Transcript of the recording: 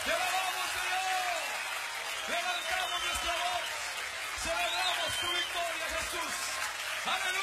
Te alabamos, Señor. Levantamos nuestra voz. Celebramos tu victoria, Jesús. Aleluya.